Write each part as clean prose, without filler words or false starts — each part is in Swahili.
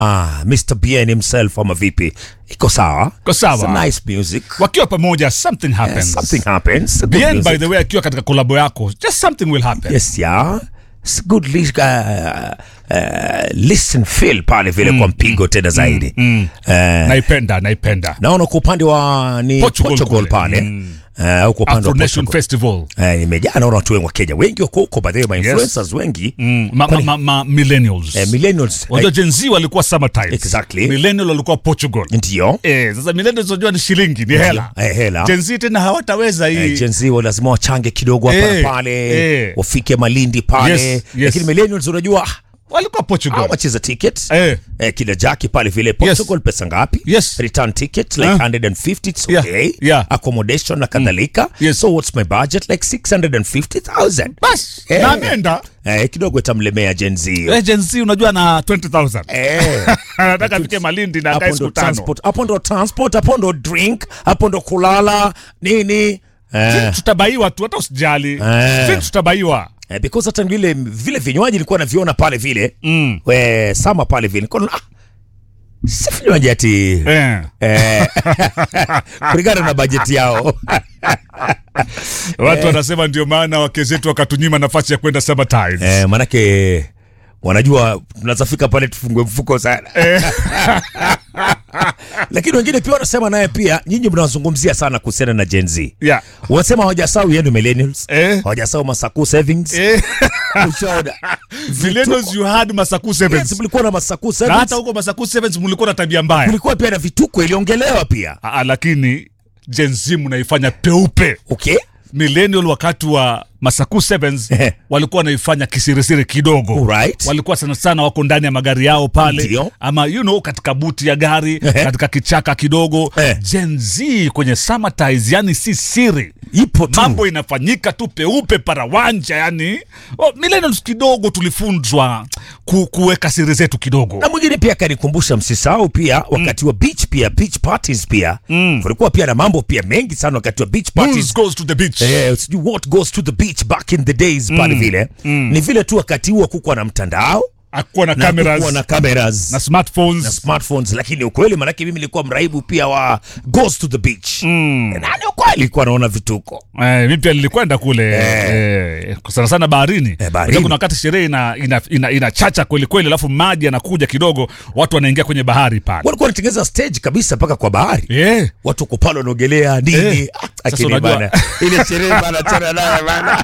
Mr. Bien himself ama vipi? Iko sawa. It's a nice music. Wakiwa pamoja something happens. Something happens. Bien by the way akiwa katika collab yako, just something will happen. Yes, yeah. It's good listen feel pale vile kwa mpigo tena zaidi. Naipenda. Naona kwa upande wa ni Portugal pale. Huko upande wa Nation Festival. Imejaa naona watu wengi wa Kenya. Wengi wako huko by the way, influencers wengi. Millennials. Millennials. Wajua Gen Z walikuwa summertime. Exactly. Millennial walikuwa Portugal. Ndio. Sasa millennials wajua ni shilingi, ni hela. Hela. Gen Z tena hawataweza hii. Gen Z lazima wachange kidogo hapa pale. Wafike Malindi pale. Lakini millennials unajua walikuwa Portugal. How much is a ticket? Kila jaki pale vile Portugal pesa ngapi? Return ticket like 150, it's okay. Accommodation na kadhalika. So what's my budget? Like 650,000. Bas, naenda. Kidogo itamlemea Gen Z. Gen Z unajua na 20,000. Anataka afike Malindi na akae siku 5. Hapo ndo transport, hapo ndo drink, hapo ndo kulala, nini? Tutabaiwa tu hata usijali. Sisi tutabaiwa. Because hata vile vinywaji nilikuwa naviona pale vile sama pale vile nilikuwa si vinywaji ati kulingana na bajeti yao. Watu wanasema ndio maana wake zetu wakatunyima nafasi ya kwenda summertime. Manake wanajua tunazafika pale tufungue mfuko sana. Lakini wengine pia wanasema naye pia nyinyi mnazungumzia sana kuhusiana na Gen Z. Wanasema hawajasahau yenu millennials. Hawajasahau Masaku savings. Millennials you had Masaku savings. Mlikuwa na Masaku savings. Hata huko Masaku savings mlikuwa na tabia mbaya. Mlikuwa pia na vituko iliongelewa pia. Lakini Gen Z mnaifanya peupe. Okay. Millennial wakati wa Masaku Sevens walikuwa wanaifanya kisirisiri kidogo. Walikuwa sana sana wako ndani ya magari yao pale. Ama katika buti ya gari, katika kichaka kidogo. Gen Z kwenye summertime yani si siri. Ipo tu. Mambo inafanyika tu peupe parawanja yani. Millennials kidogo tulifunzwa kuweka siri zetu kidogo. Na mwingine pia kanikumbusha msisahau pia wakati wa beach parties pia. Kulikuwa pia na mambo pia mengi sana wakati wa beach parties. Who goes to the beach? What goes to the beach back in the days pale vile. Ni vile tu wakati huo kukuwa na mtandao. Akuwa na cameras. Na smartphones. Lakini ukweli manake mimi nilikuwa mraibu pia wa goes to the beach. Nani ukweli nilikuwa naona vituko. Mimi pia nilikwenda kule sana sana baharini. Kuna wakati sherehe inachacha kweli alafu maji yanakuja kidogo, watu wanaingia kwenye bahari pale. Walikuwa wanatengeneza stage kabisa paka kwa bahari. Watu uko pale wanaogelea nini. Akini bana. Ile sherehe bana tena naye bana.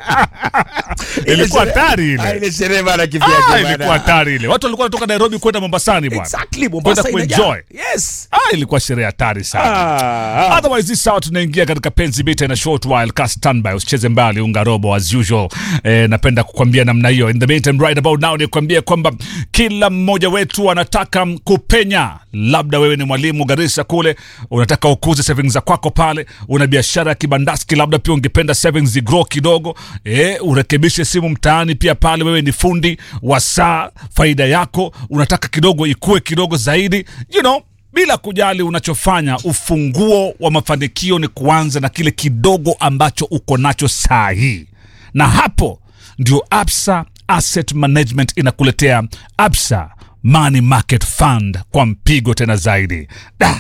Ilikuwa hatari ile. Ile sherehe bana kivya ilikuwa hatari ile. Watu walikuwa wanatoka Nairobi kwenda Mombasani bwana. Exactly, Mombasa kuenjoy. Yes. Ilikuwa sherehe hatari sana. Otherwise this hour tunaingia katika penzi beta in a short while. Cast standby, usicheze mbali, unga robo as usual. Napenda kukwambia namna hiyo. In the meantime right about now nikwambie kwamba kila mmoja wetu anataka kupenya. Labda wewe ni mwalimu Garissa kule, unataka ukuze savings za kwako pale, una biashara ya kibandaski, labda pia ungependa savings zigrow kidogo, urekebishe simu mtaani pia pale, wewe ni fundi wa saa, faida yako unataka kidogo ikue kidogo zaidi, bila kujali unachofanya. Ufunguo wa mafanikio ni kuanza na kile kidogo ambacho uko nacho saa hii, na hapo ndio Absa Asset Management inakuletea Absa Money Market Fund kwa mpigo tena zaidi.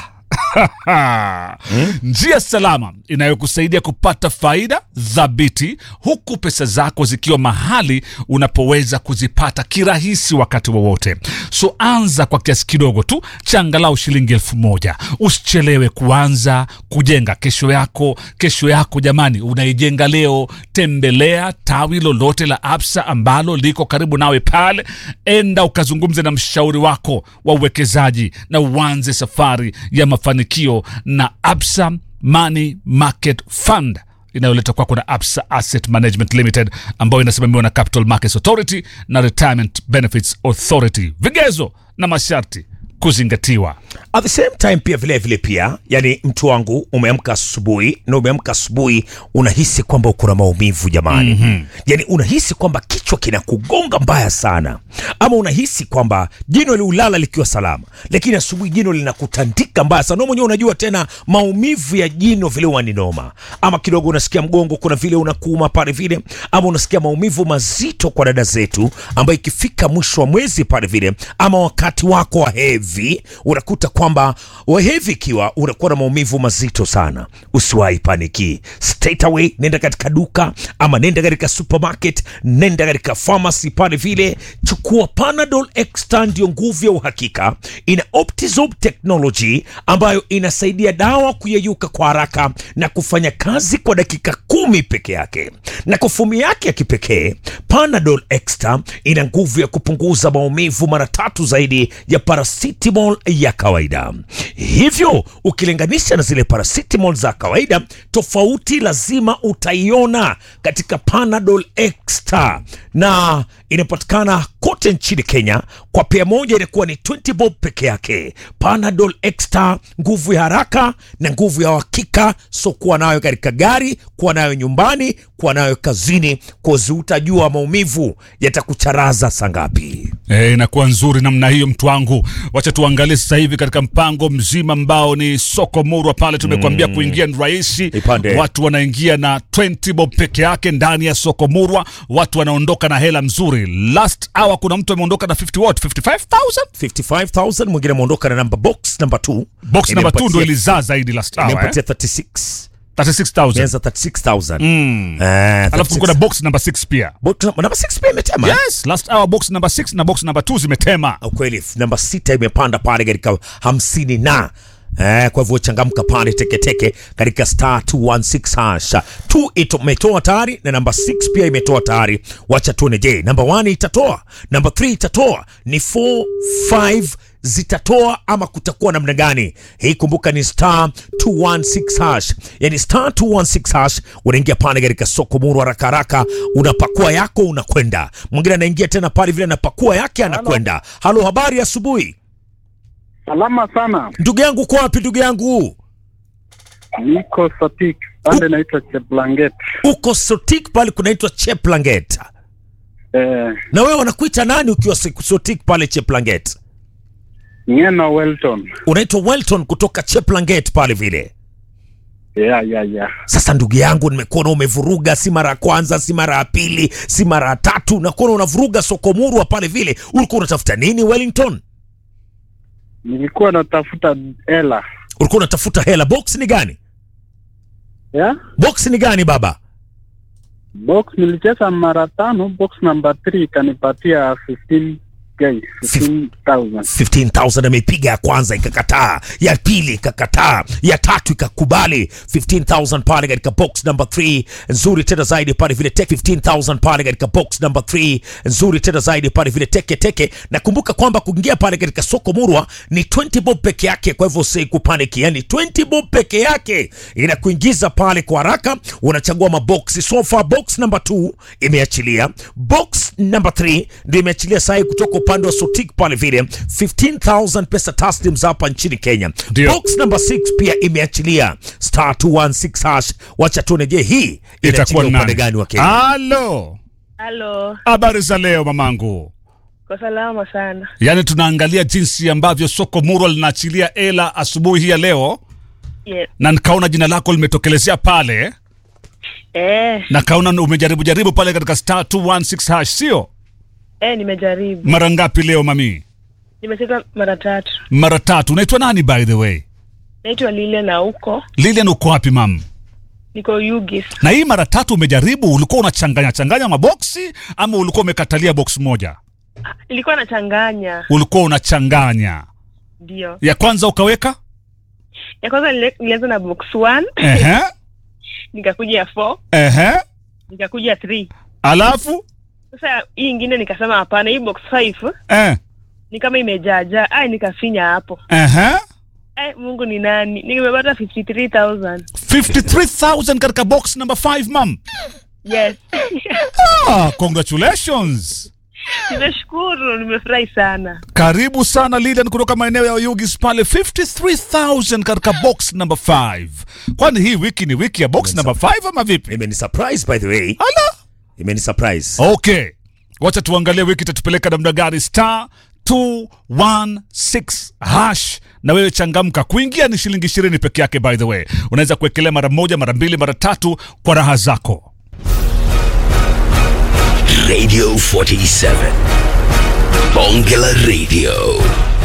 Njia salama inayokusaidia kupata faida thabiti huku pesa zako zikiwa mahali unapoweza kuzipata kirahisi wakati wowote. So anza kwa kiasi kidogo tu, changalau shilingi 1,000. Usichelewe kuanza kujenga kesho yako. Kesho yako jamani unaijenga leo. Tembelea tawi lolote la Absa ambalo liko karibu nawe pale. Enda ukazungumze na mshauri wako wa uwekezaji na uanze safari ya mafanikio na Absa Money Market Fund inayoleta kwako na Absa Asset Management Limited, ambayo inasimamiwa na Capital Markets Authority na Retirement Benefits Authority. Vigezo na masharti kuzingatiwa. At the same time pia vile pia, yani mtu wangu umeamka asubuhi unahisi kwamba uko na maumivu jamani. Yani unahisi kwamba kichwa kinakugonga mbaya sana, ama unahisi kwamba jino liulala likiwa salama, lakini asubuhi jino linakutandika mbaya sana. Mwenyewe unajua tena maumivu ya jino vile huwa ni noma. Ama kidogo unasikia mgongo kuna vile unakuuma pale vile, ama unasikia maumivu mazito kwa dada zetu ambayo ikifika mwisho wa mwezi pale vile, ama wakati wako wa hedhi unakuta kwamba hedhi ikiwa unakuwa na maumivu mazito sana. Usiwahi paniki. Straight away nenda katika duka ama nenda katika supermarket, nenda katika pharmacy pale vile, chukua Panadol Extra, ndio nguvu ya uhakika. Ina Optizorb technology ambayo inasaidia dawa kuyeyuka kwa haraka na kufanya kazi kwa dakika 10 peke yake. Na kwa fomu yake ya kipekee, Panadol Extra ina nguvu ya kupunguza maumivu mara 3 zaidi ya paracetamol ya kawaida. Hivyo ukilinganisha na zile paracetamol za kawaida, tofauti lazima utaiona katika Panadol Extra, na inapatikana kote nchini Kenya. Kwa pea moja inakuwa ni 20 bob peke yake. Panadol Extra, nguvu ya haraka na nguvu ya uhakika. So kuwa nayo katika gari, kuwa nayo nyumbani, kuwa nayo kazini, kozi utajua maumivu yatakucharaza sangapi. Inakuwa nzuri namna hiyo mtu wangu. Wacha tuangalie sasa hivi katika mpango mzima ambao ni soko murwa pale. Tumekuambia kuingia ni rahisi. Watu wanaingia na 20 bob peke yake ndani ya soko murwa. Watu wanaondoka na hela mzuri. Last hour kuna mtu ameondoka na 55,000. Mwingine ameondoka na box number 2. Box number 2 ndio ilizaa zaidi last hour. Imepatia 36,000. Alafu kuna box number 6 pia. Box number 6 pia imetema. Yes, last hour box number 6 na box number 2 zimetema. Kweli, number 6 imepanda pale katika 50 na kwa hivyo changamka pale teke katika star 216 hash. 2 imetoa tayari na number 6 pia imetoa tayari. Wacha tuone, je, number 1 itatoa, number 3 itatoa, ni 4 5 zitatoa ama kutakuwa namna gani? Hii kumbuka ni star 216 hash. Yani star 216 hash, unaingia pale katika soko murwa haraka, unapakua yako unakwenda. Mwingine anaingia tena pale vile anapakua yake anakwenda. Halo, habari asubuhi. Salama sana. Ndugu yangu, kwa wapi ndugu yangu? Niko Sotik, pale naitwa Cheplanget. Uko Sotik pale kunaitwa Cheplanget. Na wewe wanakuita nani ukiwa Sotik pale Cheplanget? Ngeno Welton. Unaitwa Welton kutoka Cheplanget pale vile. Yeah. Sasa ndugu yangu, nimekuona umevuruga, si mara ya kwanza, si mara ya pili, si mara ya tatu, na kuona unavuruga soko murwa pale vile. Ulikuwa unatafuta nini Wellington? Nilikuwa natafuta hela. Ulikuwa unatafuta hela. Box ni gani? Yeah? Box ni gani baba? Box nilicheza mara 5, box number 3 kanipatia 15,000 amepiga ya kwanza ikakataa, ya pili ikakataa, ya tatu ikakubali. 15,000 pale katika box number 3. Nzuri tena zaidi pale vile teke. 15,000 pale katika box number 3. Nzuri tena zaidi pale vile teke. Na kumbuka kwamba kuingia pale katika soko murwa ni 20 bob peke yake, kwa hivyo usikupaniki. Yani 20 bob peke yake inakuingiza pale kwa haraka. Unachagua maboksi. So far box number 2 imeachilia, box number 3 ndio imeachilia sasa kutoka upande wa Sotik pale vile 15,000 pesa taslims hapa nchini Kenya. Dio. Box number 6 pia imeachilia star 216 hash. Wacha tuone, je, hii itakuwa upande gani wa Kenya? Halo. Habari za leo mamangu? Kwa salama sana. Yani tunaangalia jinsi ambavyo soko murwa linaachilia hela asubuhi hii ya leo. Yes. Na nikaona jina lako limetokelezea pale. Na kaona umejaribu pale katika star 216 hash, sio? Nimejaribu. Mara ngapi leo mami? Nimecheza mara 3. Mara 3. Unaitwa nani by the way? Naitwa Lilian. Na uko? Lilian, uko wapi mam? Niko Ugis. Na hii mara 3 umejaribu, ulikuwa unachanganya maboksi ama ulikuwa umekatalia box moja? Ilikuwa nachanganya. Ulikuwa unachanganya? Ndio. Ya kwanza ukaweka? Ya kwanza nilianza na box 1. Nikakuja 4. Nikakuja 3. Alafu sasa hii nyingine nikasema hapana, hii box 5 ni kama imejaja. Nikafinya hapo. Mungu ni nani? Nimepata 53,000. 53,000 katika box number 5 mam. Yes. Congratulations. Nimeshukuru, nimefurahi sana. Karibu sana Lilian kutoka maeneo ya Oyugis pale, 53,000 katika box number 5. Kwani hii wiki ni wiki ya box number 5 ama vipi? Imeni surprise by the way. Ala, Imeni surprise. okay, wacha tuangalie wiki itatupeleka namna gani. Star 216 hash, na wewe changamka. Kuingia ni shilingi 20 peke yake. By the way, unaweza kuwekelea mara moja, mara mbili, mara tatu kwa raha zako. Radio 47 Bongela Radio.